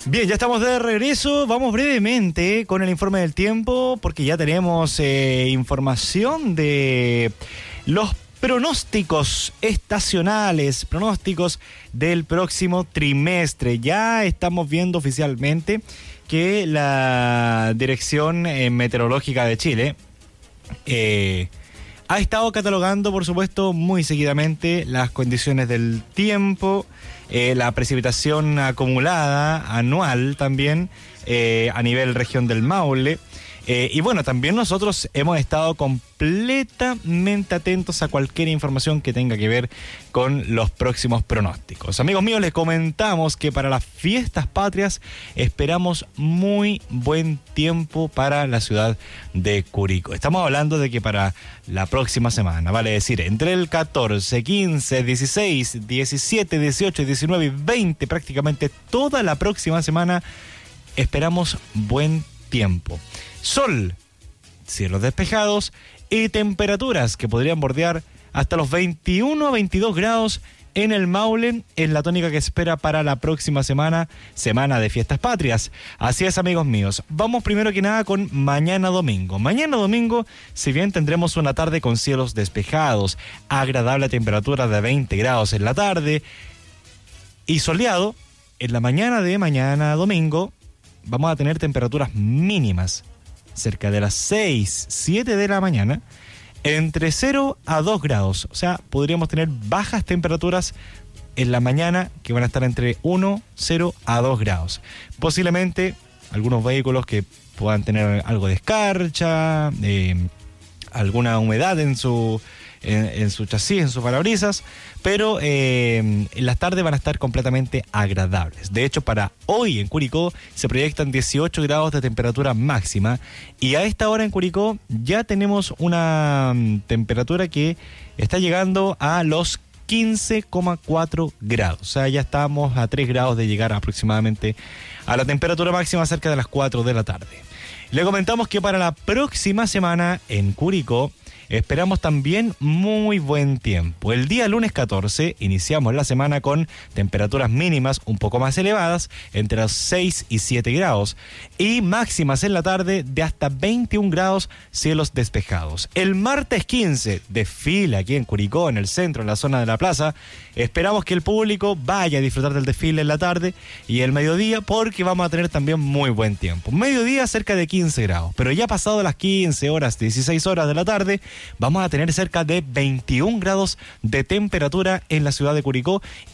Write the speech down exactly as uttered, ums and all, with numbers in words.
Bien, ya estamos de regreso. Vamos brevemente con el informe del tiempo porque ya tenemos eh, información de los pronósticos estacionales, pronósticos del próximo trimestre. Ya estamos viendo oficialmente que la Dirección eh, Meteorológica de Chile eh, ha estado catalogando, por supuesto, muy seguidamente las condiciones del tiempo, eh, la precipitación acumulada anual también eh, a nivel región del Maule. Eh, y bueno, también nosotros hemos estado completamente atentos a cualquier información que tenga que ver con los próximos pronósticos. Amigos míos, les comentamos que para las fiestas patrias esperamos muy buen tiempo para la ciudad de Curicó. Estamos hablando de que para la próxima semana, vale decir, entre el catorce, quince, dieciséis, diecisiete, dieciocho, diecinueve y veinte, prácticamente toda la próxima semana esperamos buen tiempo. Sol, cielos despejados y temperaturas que podrían bordear hasta los veintiuno a veintidós grados en el Maule, en la tónica que espera para la próxima semana, semana de fiestas patrias. Así es, amigos míos. Vamos primero que nada con mañana domingo. Mañana domingo, si bien tendremos una tarde con cielos despejados, agradable temperatura de veinte grados en la tarde y soleado, en la mañana de mañana domingo vamos a tener temperaturas mínimas cerca de las seis, siete de la mañana, entre cero a dos grados. O sea, podríamos tener bajas temperaturas en la mañana que van a estar entre uno, cero a dos grados. Posiblemente algunos vehículos que puedan tener algo de escarcha, eh, alguna humedad en su, en, en su chasis, en sus parabrisas, pero eh, en las tardes van a estar completamente agradables. De hecho, para hoy en Curicó se proyectan dieciocho grados de temperatura máxima y a esta hora en Curicó ya tenemos una um, temperatura que está llegando a los quince coma cuatro grados. O sea, ya estamos a tres grados de llegar aproximadamente a la temperatura máxima cerca de las cuatro de la tarde. Le comentamos que para la próxima semana en Curicó esperamos también muy buen tiempo. El día lunes catorce iniciamos la semana con temperaturas mínimas un poco más elevadas, entre los seis y siete grados, y máximas en la tarde de hasta veintiún grados, cielos despejados. El martes quince, desfile aquí en Curicó, en el centro, en la zona de la plaza. Esperamos que el público vaya a disfrutar del desfile en la tarde y el mediodía, porque vamos a tener también muy buen tiempo. Mediodía cerca de quince grados, pero ya pasado las quince horas, dieciséis horas de la tarde, vamos a tener cerca de veintiún grados de temperatura en la ciudad de Curicó